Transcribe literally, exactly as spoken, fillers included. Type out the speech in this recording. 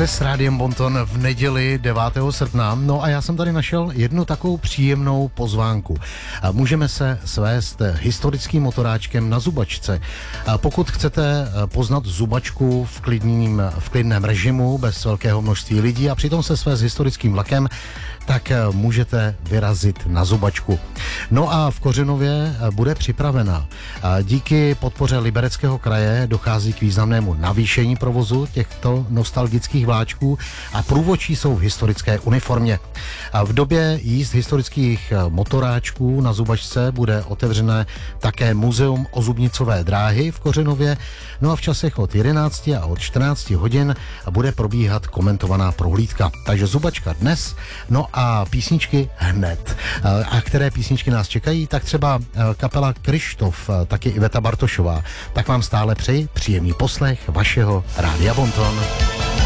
Jste s Rádiem Bonton v neděli devátého srpna. No a já jsem tady našel jednu takovou příjemnou pozvánku. Můžeme se svést historickým motoráčkem na zubačce. Pokud chcete poznat zubačku v, klidným, v klidném režimu, bez velkého množství lidí a přitom se svést historickým vlakem, tak můžete vyrazit na zubačku. No a v Kořenově bude připravena. Díky podpoře Libereckého kraje dochází k významnému navýšení provozu těchto nostalgických vláčků a průvodčí jsou v historické uniformě. A v době jízd historických motoráčků na zubačce bude otevřené také muzeum ozubnicové dráhy v Kořenově. No a v časech od jedenácti a od čtrnácti hodin bude probíhat komentovaná prohlídka. Takže zubačka dnes, no a písničky hned. A které písničky nás čekají, tak třeba kapela Kryštof, taky Iveta Bartošová. Tak vám stále přeji příjemný poslech vašeho Rádia Bonton.